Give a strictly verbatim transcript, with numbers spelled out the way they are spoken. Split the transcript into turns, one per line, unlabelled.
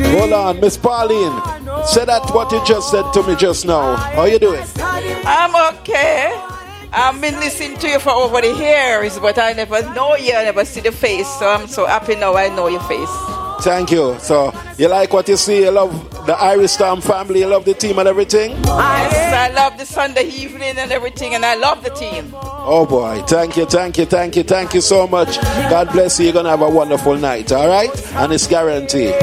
Hold on, Miss Pauline. Say that what you just said to me just now. How you doing?
I'm okay. I've been listening to you for over the years, but I never know you, I never see the face. So I'm so happy now I know your face.
Thank you. So you like what you see? You love the Irish Storm family? You love the team and everything?
Yes, I love the Sunday evening and everything, and I love the team.
Oh boy, thank you, thank you, thank you, thank you so much. God bless you. You're gonna have a wonderful night, all right? And it's guaranteed.